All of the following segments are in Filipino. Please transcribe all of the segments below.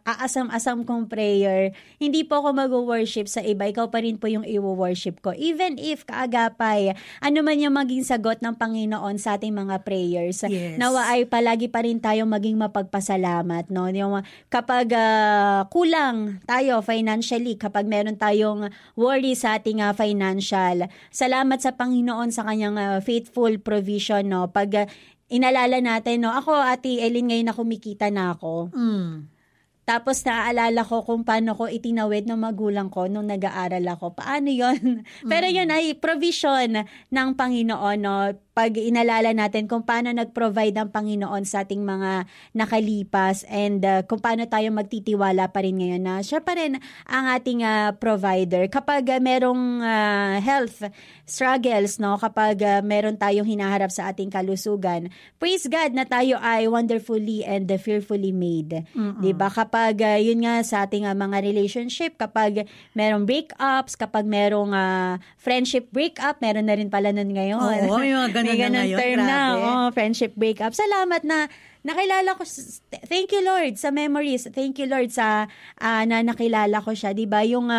aasam-asam kong prayer, hindi po ako mag-worship sa iba, ikaw pa rin po yung i-worship ko. Even if kaagapay, ano man yung maging sagot ng Panginoon sa ating mga prayers, nawa ay palagi pa rin tayo maging mapagpasalamat. No? Yung, kapag kulang tayo financially, kapag meron tayong worry sa ating financial, salamat sa Panginoon sa kanyang faithful provision. No? Pag inalala natin, no? Ako, Ate Eileen, ngayon na kumikita na ako. Tapos naaalala ko kung paano ko itinawid ng magulang ko nung nag-aaral ako. Paano yon? Pero yun ay provision ng Panginoon. No? Pag inalala natin kung paano nag-provide ang Panginoon sa ating mga nakalipas and kung paano tayo magtitiwala pa rin ngayon na siya pa rin ang ating provider. Kapag merong health struggles, no? Kapag meron tayong hinaharap sa ating kalusugan, praise God na tayo ay wonderfully and fearfully made. Diba? Kapag yun nga sa ating mga relationship, kapag merong breakups, kapag merong friendship breakup, meron na rin pala nun ngayon. Oo, may mga may ganun term na, friendship breakup. Salamat na nakilala ko. Thank you, Lord, sa memories. Thank you, Lord, sa na nakilala ko siya. Diba? Yung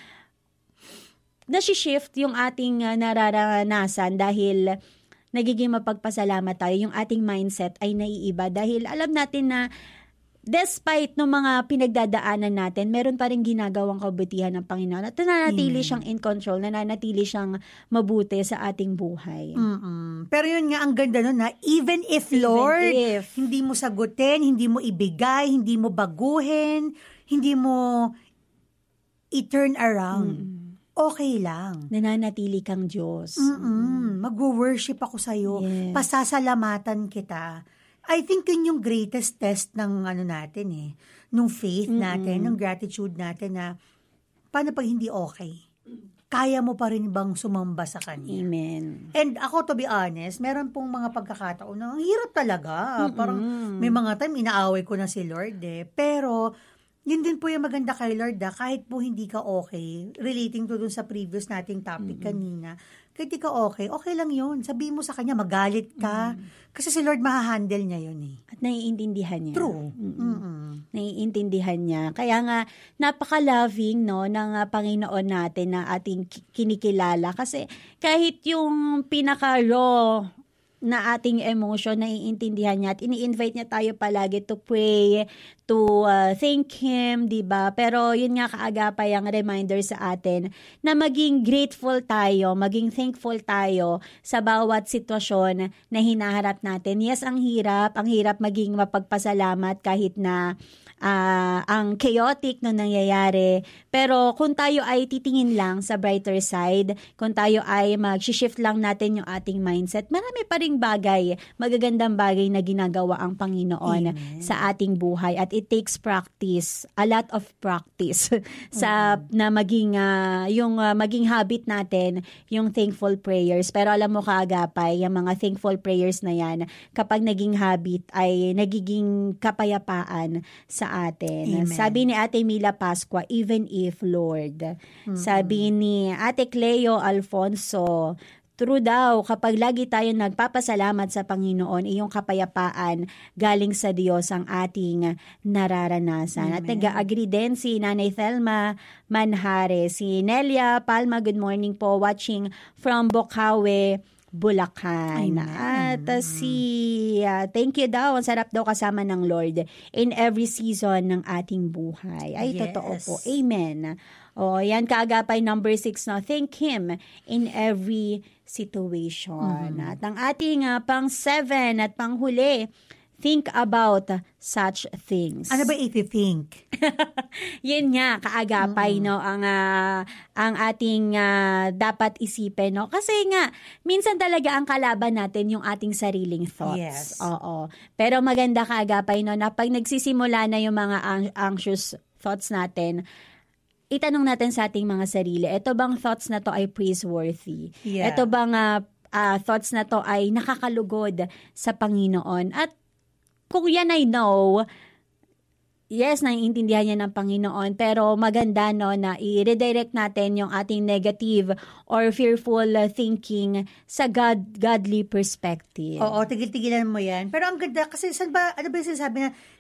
nasi-shift yung ating nararanasan dahil nagiging mapagpasalamat tayo. Yung ating mindset ay naiiba dahil alam natin na despite ng mga pinagdadaanan natin, meron pa rin ginagawang kabutihan ng Panginoon at nananatili siyang in control, nananatili siyang mabuti sa ating buhay. Pero yun nga, ang ganda nun na even if, Lord, hindi mo sagutin, hindi mo ibigay, hindi mo baguhin, hindi mo i-turn around, okay lang. Nananatili kang Diyos. Mag-worship ako sa'yo. Pasasalamatan kita. I think yun yung greatest test ng natin nung faith natin, ng gratitude natin na paano pag hindi okay? Kaya mo pa rin bang sumamba sa Kanya? Amen. And ako, to be honest, meron pong mga pagkakataon na ang hirap talaga. Parang may mga time inaaway ko na si Lord Pero yun din po yung maganda kay Lord kahit po hindi ka okay, relating to dun sa previous nating topic kanina, kahit di ka okay, okay lang yun. Sabihin mo sa Kanya, magalit ka. Kasi si Lord mahahandle niya yun At naiintindihan niya. True. Naiintindihan niya. Kaya nga, napaka-loving ng Panginoon natin na ating kinikilala. Kasi kahit yung pinaka-raw na ating emotion, naiintindihan niya at ini-invite niya tayo palagi to pray, to thank Him, diba? Pero yun nga kaagapay ang reminder sa atin na maging grateful tayo, maging thankful tayo sa bawat sitwasyon na hinaharap natin. Yes, ang hirap maging mapagpasalamat kahit na ang chaotic na nangyayari. Pero kung tayo ay titingin lang sa brighter side, kung tayo ay mag-shift lang natin yung ating mindset, marami pa ring bagay, magagandang bagay na ginagawa ang Panginoon sa ating buhay. At it takes practice, a lot of practice sa na maging maging habit natin yung thankful prayers. Pero alam mo kaagapay, yung mga thankful prayers na yan, kapag naging habit ay nagiging kapayapaan sa atin. Amen. Sabi ni Ate Mila Pascua, even if, Lord. Sabi ni Ate Cleo Alfonso, true daw, kapag lagi tayo nagpapasalamat sa Panginoon, iyong kapayapaan galing sa Diyos ang ating nararanasan. Amen. At nag-agree din si Nanay Thelma Manhares, si Nelia Palma, good morning po, watching from Bocaue, Bulacan. At thank you daw, ang sarap daw kasama ng Lord in every season ng ating buhay. Ay, totoo po. Amen. O, yan kaagapay number 6, no? Thank Him in every situation. At ang ating pang-7 at panghuli, think about such things. Ano ba i-think? Yun nga, kaagapay, no, ang ating dapat isipin, no? Kasi nga, minsan talaga ang kalaban natin yung ating sariling thoughts. Yes. Oo. Pero maganda kaagapay, no, na pag nagsisimula na yung mga anxious thoughts natin, itanong natin sa ating mga sarili, ito bang thoughts na to ay praiseworthy? Yeah. Ito bang thoughts na to ay nakakalugod sa Panginoon? At kung yan ay no, yes, naiintindihan niya ng Panginoon, pero maganda no na i-redirect natin yung ating negative or fearful thinking sa godly perspective. Oo, tigil-tigilan mo yan. Pero ang ganda, kasi ano ba yung sinasabi na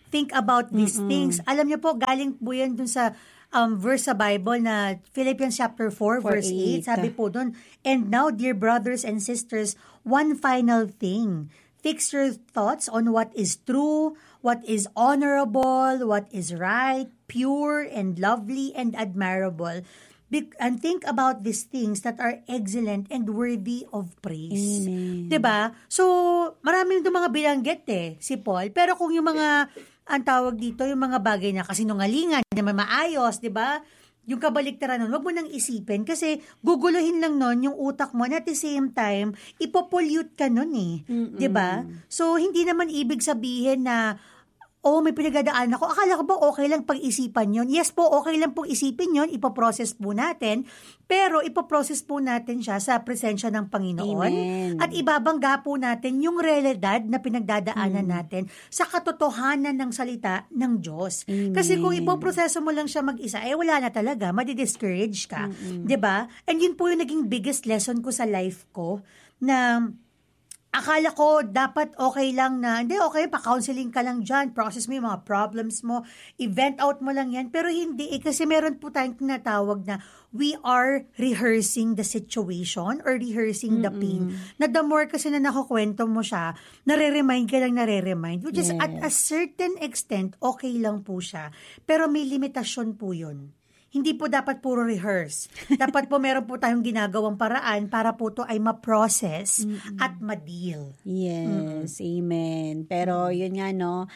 think about these things. Alam niyo po, galing po yan dun sa verse sa Bible na Philippians chapter 4 verse 8. Sabi po dun, and now, dear brothers and sisters, one final thing. Fix your thoughts on what is true, what is honorable, what is right, pure, and lovely, and admirable. And think about these things that are excellent and worthy of praise. Amen. 'Di ba? So, maraming itong mga bilanggit si Paul. Pero kung yung mga, ang tawag dito, yung mga bagay na kasinungalingan, na maayos, 'di ba? Yung kabaliktaran nun, wag mo nang isipin kasi guguluhin lang nun yung utak mo, and at the same time, ipopollute ka nun 'di ba? So, hindi naman ibig sabihin na may pinagdadaan ako. Akala ko ba okay lang pag-isipan yon? Yes po, okay lang pong isipin yon. Ipoprocess po natin. Pero ipoprocess po natin siya sa presensya ng Panginoon. Amen. At ibabangga po natin yung realidad na pinagdadaanan natin sa katotohanan ng salita ng Diyos. Amen. Kasi kung ipoproseso mo lang siya mag-isa, wala na talaga. Madi-discourage ka. 'Di ba? And yun po yung naging biggest lesson ko sa life ko na akala ko dapat okay lang na, hindi, okay, pa-counseling ka lang dyan, process mo yung mga problems mo, event out mo lang yan, pero hindi kasi meron po tayong tinatawag na we are rehearsing the situation or rehearsing the pain. Na the more kasi na nakukwento mo siya, nare-remind ka lang, which is at a certain extent, okay lang po siya, pero may limitasyon po yun. Hindi po dapat puro rehearse. Dapat po meron po tayong ginagawang paraan para po to ay ma-process at ma-deal. Yes, amen. Pero yun nga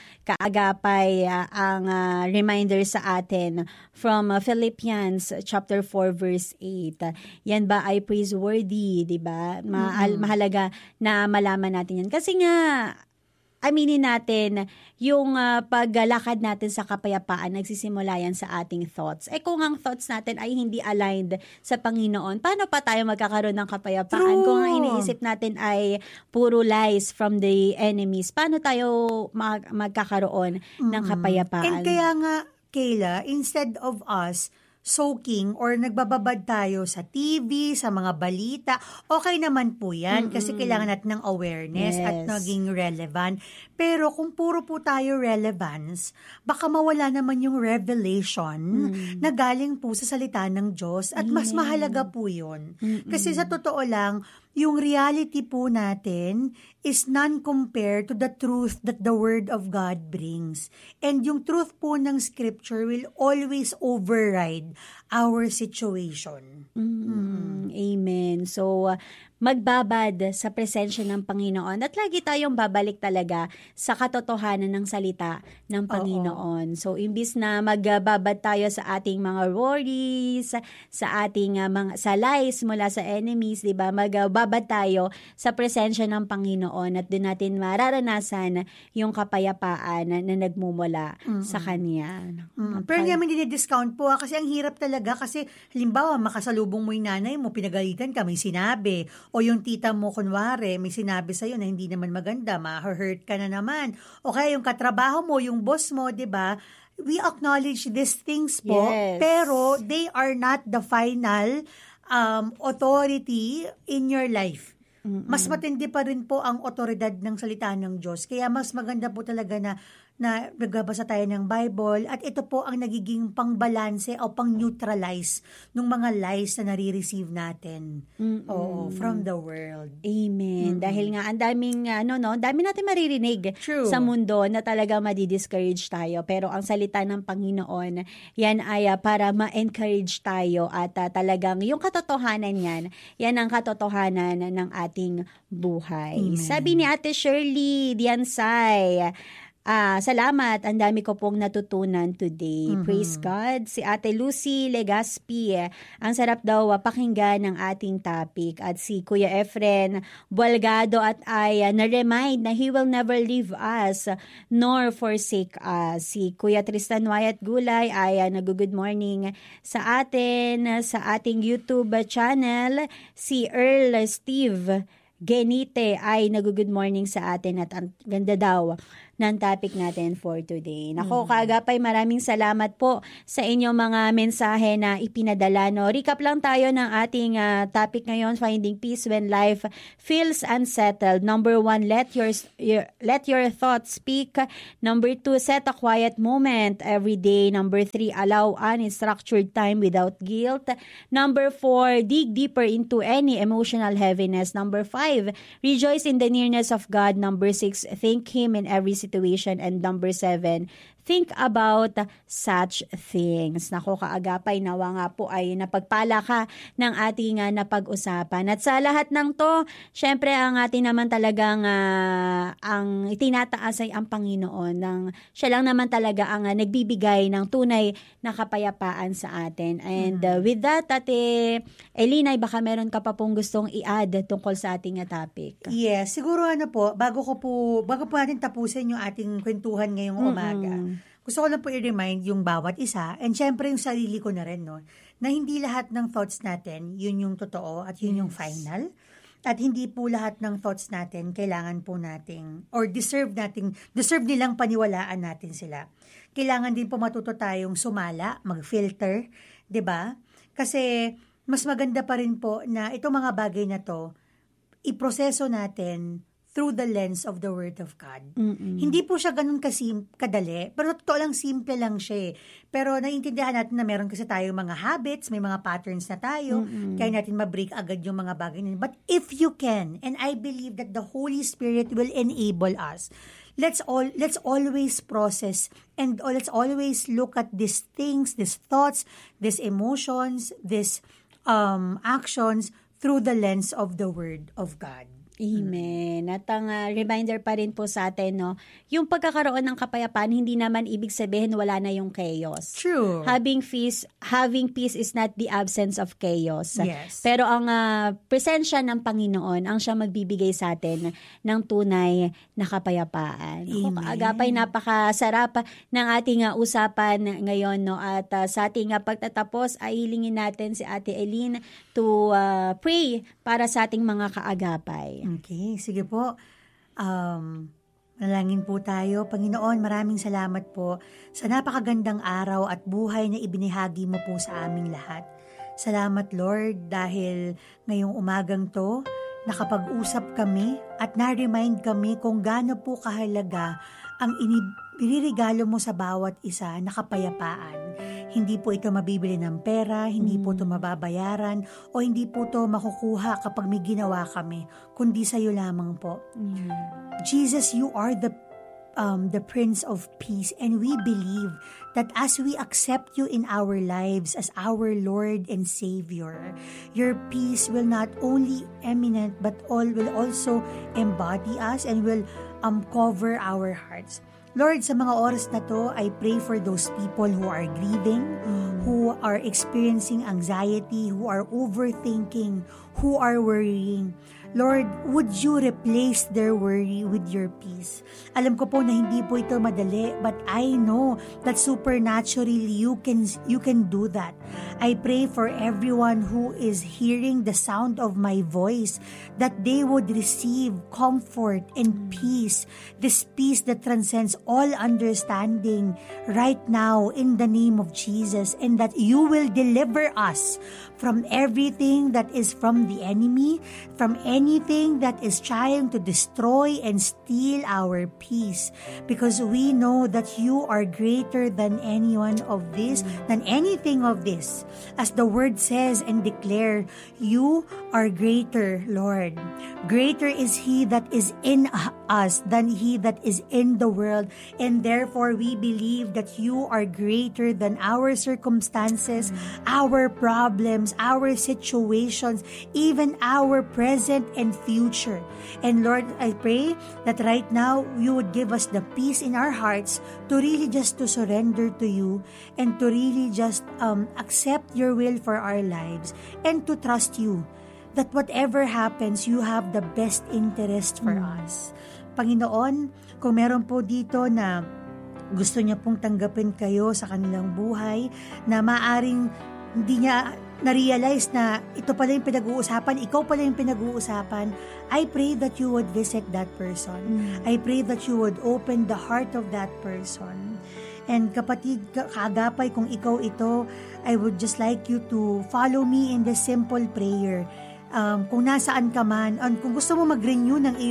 kaagapay ang reminder sa atin from Philippians chapter 4 verse 8. Yan ba ay praiseworthy, 'di ba? Mahalaga na malaman natin yan. Kasi nga aminin natin, yung paglalakad natin sa kapayapaan, nagsisimula yan sa ating thoughts. Kung ang thoughts natin ay hindi aligned sa Panginoon, paano pa tayo magkakaroon ng kapayapaan? True. Kung ang iniisip natin ay puro lies from the enemies, paano tayo magkakaroon ng kapayapaan? And kaya nga, Kayla, instead of us soaking or nagbababad tayo sa TV, sa mga balita, okay naman po yan kasi kailangan natin ng awareness at naging relevant. Pero kung puro po tayo relevance, baka mawala naman yung revelation na galing po sa salita ng Diyos at mas mahalaga po yun. Kasi sa totoo lang, yung reality po natin is none compared to the truth that the Word of God brings. And yung truth po ng Scripture will always override our situation. Amen. So, magbabad sa presensya ng Panginoon at lagi tayong babalik talaga sa katotohanan ng salita ng Panginoon. So, imbis na magbabad tayo sa ating mga worries, sa ating sa lies mula sa enemies, 'di ba? Magbabad tayo sa presensya ng Panginoon at doon natin mararanasan yung kapayapaan na nagmumula sa Kanya. Pero hindi naman dinidiscount po kasi ang hirap talaga kasi halimbawa makasalubong mo yung nanay mo, pinagalitan ka, may sinabi. O yung tita mo, kunwari, may sinabi sa'yo na hindi naman maganda, ma-hurt ka na naman. O kaya yung katrabaho mo, yung boss mo, di ba? We acknowledge these things po, pero they are not the final authority in your life. Mas matindi pa rin po ang otoridad ng salita ng Diyos. Kaya mas maganda po talaga na nagbabasa tayo ng Bible at ito po ang nagiging pangbalanse o pang-neutralize ng mga lies na nare-receive natin from the world. Amen. Dahil nga ang daming dami natin maririnig sa mundo na talaga madi-discourage tayo. Pero ang salita ng Panginoon, yan ay para ma-encourage tayo at talagang yung katotohanan yan ang katotohanan ng ating buhay. Amen. Sabi ni Ate Shirley Diansay, salamat. Ang dami ko pong natutunan today. Praise God. Si Ate Lucy Legaspi, ang sarap daw pakinggan ng ating topic. At si Kuya Efren Bualgado at ay na-remind na He will never leave us nor forsake us. Si Kuya Tristan Wyatt Gulay ay nag-good morning sa atin, sa ating YouTube channel. Si Earl Steve Genite ay nag-good morning sa atin at ang ganda daw ng topic natin for today. Nako, kaagapay, maraming salamat po sa inyong mga mensahe na ipinadala. No? Recap lang tayo ng ating topic ngayon, finding peace when life feels unsettled. Number 1, let your thoughts speak. Number 2, set a quiet moment every day. Number 3, allow unstructured time without guilt. Number 4, dig deeper into any emotional heaviness. Number 5, rejoice in the nearness of God. Number 6, thank Him in every situation. And number 7, think about such things. Nako, kaagapay, nawa nga po ay napagpala ka ng ating napag-usapan. At sa lahat ng to, syempre ang ating naman talagang ang itinataas ay ang Panginoon. Siya lang naman talaga ang nagbibigay ng tunay na kapayapaan sa atin. And with that, Ate Elina, baka meron ka pa pong gustong i-add tungkol sa ating topic. Yes, siguro bago po natin tapusin yung ating kwentuhan ngayong umaga. Gusto ko lang po i-remind yung bawat isa, and syempre yung sarili ko na rin, no, na hindi lahat ng thoughts natin, yun yung totoo at yun yung final. At hindi po lahat ng thoughts natin kailangan po nating, or deserve nilang paniwalaan natin sila. Kailangan din po matuto tayong sumala, mag-filter, 'di ba? Kasi mas maganda pa rin po na itong mga bagay na to, iproseso natin through the lens of the Word of God. Hindi po siya ganun kadali, pero totoo lang, simple lang siya. Pero naiintindihan natin na meron kasi tayong mga habits, may mga patterns na tayo, kaya natin ma-break agad yung mga bagay na. But if you can, and I believe that the Holy Spirit will enable us, let's always process and let's always look at these things, these thoughts, these emotions, these actions through the lens of the Word of God. Amen. At ang reminder pa rin po sa atin, no, yung pagkakaroon ng kapayapaan, hindi naman ibig sabihin wala na yung chaos. True. Having peace is not the absence of chaos. Yes. Pero ang presensya ng Panginoon, ang siya magbibigay sa atin ng tunay na kapayapaan. Amen. Agapay, napakasarap ng ating usapan ngayon, no, at sa ating pagtatapos ay hilingin natin si Ate Eileen to pray para sa ating mga kaagapay. Okay, sige po. Manalangin po tayo. Panginoon, maraming salamat po sa napakagandang araw at buhay na ibinahagi mo po sa aming lahat. Salamat, Lord, dahil ngayong umagang to, nakapag-usap kami at na-remind kami kung gaano po kahalaga ang inirigalo mo sa bawat isa na kapayapaan. Hindi po ito mabibili ng pera, hindi po ito mababayaran, o hindi po ito makukuha kapag may ginawa kami, kundi sa iyo lamang po. Jesus, you are the Prince of Peace, and we believe that as we accept you in our lives as our Lord and Savior, your peace will not only emanate but will also embody us and will cover our hearts. Lord, sa mga oras na to, I pray for those people who are grieving, who are experiencing anxiety, who are overthinking, who are worrying. Lord, would you replace their worry with your peace? Alam ko po na hindi po ito madali, but I know that supernaturally you can do that. I pray for everyone who is hearing the sound of my voice, that they would receive comfort and peace, this peace that transcends all understanding right now in the name of Jesus, and that you will deliver us from everything that is from the enemy, from anything that is trying to destroy and steal our peace, because we know that you are greater than anything of this. As the word says and declare, you are greater, Lord. Greater is He that is in us than he that is in the world, and therefore we believe that you are greater than our circumstances, our problems, our situations, even our present and future. And Lord, I pray that right now you would give us the peace in our hearts to really just to surrender to you and to really just accept your will for our lives and to trust you that whatever happens, you have the best interest for us. Panginoon, kung meron po dito na gusto niya pong tanggapin kayo sa kanilang buhay, na maaring hindi niya na-realize na ito pala yung pinag-uusapan, ikaw pala yung pinag-uusapan, I pray that you would visit that person. I pray that you would open the heart of that person. And kapatid, kaagapay, kung ikaw ito, I would just like you to follow me in this simple prayer. Kung nasaan ka man, kung gusto mo mag-renew ng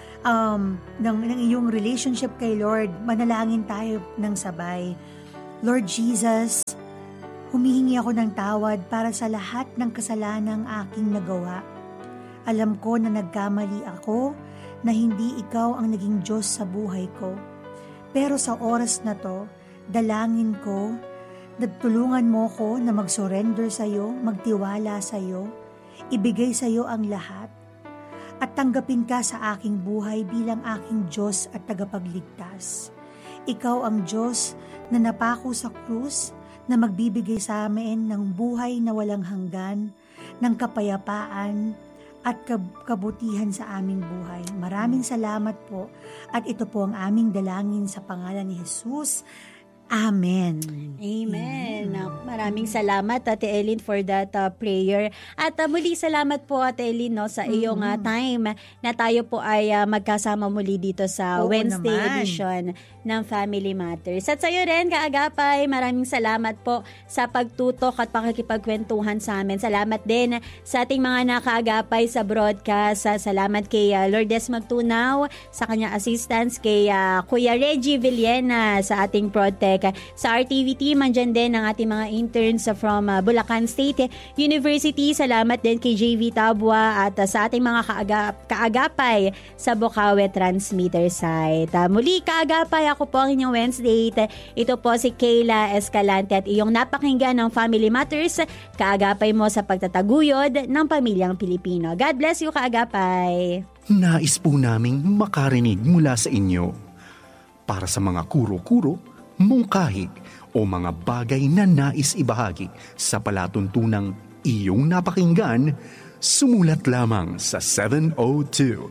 iyong relationship kay Lord, manalangin tayo ng sabay. Lord Jesus, humihingi ako ng tawad para sa lahat ng kasalanang aking nagawa. Alam ko na nagkamali ako, na hindi ikaw ang naging Diyos sa buhay ko. Pero sa oras na to, dalangin ko, nagtulungan mo ko na mag-surrender sa iyo, magtiwala sa iyo, ibigay sa iyo ang lahat, at tanggapin ka sa aking buhay bilang aking Diyos at tagapagligtas. Ikaw ang Diyos na napako sa krus, na magbibigay sa amin ng buhay na walang hanggan, ng kapayapaan at kabutihan sa aming buhay. Maraming salamat po, at ito po ang aming dalangin sa pangalan ni Jesus. Amen. Amen. Maraming salamat, Ate Ellen, for that prayer. At muli salamat po, Ate Ellen, no, sa iyong time na tayo po ay magkasama muli dito sa Wednesday edition ng Family Matters. At sa iyo rin, kaagapay, maraming salamat po sa pagtutok at pakikipagkwentuhan sa amin. Salamat din sa ating mga nakaagapay sa broadcast. Salamat kay Lourdes Magtunaw, sa kanyang assistance, kay Kuya Reggie Villena sa ating ProdTech. Sa RTV team, andyan din ang ating mga interns from Bulacan State University. Salamat din kay JV Tabua at sa ating mga kaagapay sa Bukawe Transmitter site. Muli, kaagapay, ako po ang inyong Wednesday. Ito po si Kayla Escalante at iyong napakinggan ng Family Matters. Kaagapay mo sa pagtataguyod ng pamilyang Pilipino. God bless you, kaagapay. Nais po naming makarinig mula sa inyo. Para sa mga kuro-kuro, mungkahig o mga bagay na nais ibahagi sa palatuntunang iyong napakinggan, sumulat lamang sa 702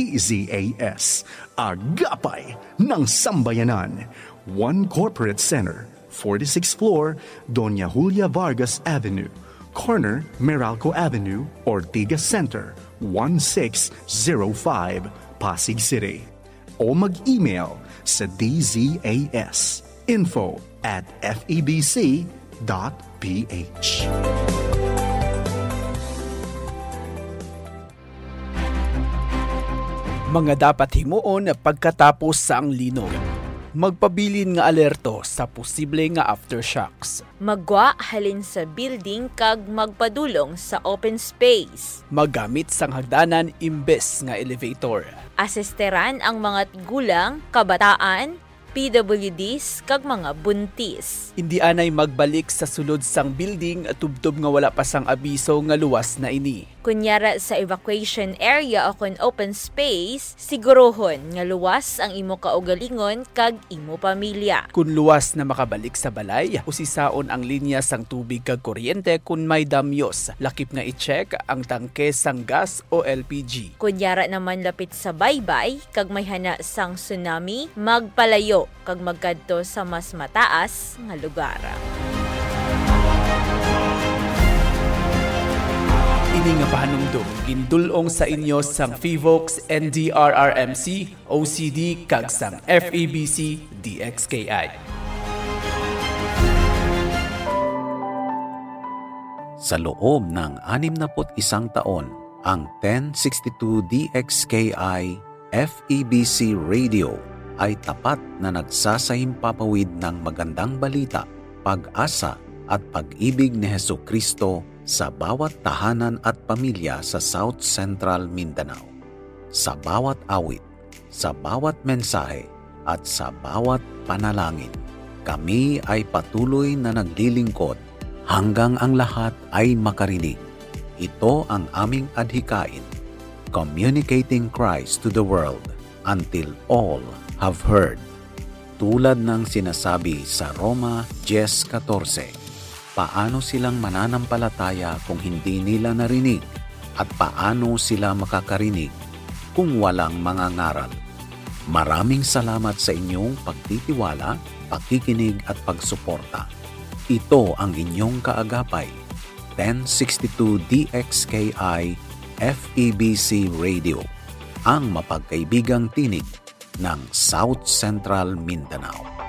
DZAS, Agapay ng Sambayanan, 1 Corporate Center, 46th floor, Doña Julia Vargas Avenue, corner Meralco Avenue, Ortigas Center, 1605, Pasig City. O mag-email sa dzas.info@febc.ph. Mga dapat himuon pagkatapos sa ang linog. Magpabilin nga alerto sa posible nga aftershocks. Magwa halin sa building kag magpadulong sa open space. Maggamit sang hagdanan imbes nga elevator. Asisteran ang mga gulang, kabataan, PWDs kag mga buntis. Hindi anay magbalik sa sulod sang building at tubtob nga wala pa sang abiso nga luwas na ini. Kunyara sa evacuation area o kung open space, sigurohon nga luwas ang imo kaugalingon kag imo pamilya. Kung luwas na makabalik sa balay, usisaon ang linya sang tubig kag kuryente kung may damyos. Lakip nga i-check ang tangke sang gas o LPG. Kunyara naman lapit sa baybay kag may hana sang tsunami, magpalayo kag magkadto sa mas mataas nga lugar. Ini nga pahanumdum gindulong sa inyo sang FIVOX NDRRMC, OCD kag sang FEBC DXKI. Sa loob ng 61 taon, ang 1062 DXKI FEBC Radio ay tapat na nagsasahimpapawid ng magandang balita, pag-asa at pag-ibig ni Hesukristo sa bawat tahanan at pamilya sa South Central Mindanao. Sa bawat awit, sa bawat mensahe at sa bawat panalangin, kami ay patuloy na naglilingkod hanggang ang lahat ay makarinig. Ito ang aming adhikain, communicating Christ to the world until all have heard. Tulad ng sinasabi sa Roma 10:14, paano silang mananampalataya kung hindi nila narinig? At paano sila makakarinig kung walang mangangaral? Maraming salamat sa inyong pagtitiwala, pakikinig at pagsuporta. Ito ang inyong kaagapay, 1062 DXKI FEBC Radio, ang mapagkaibigang tinig ng South Central Mindanao.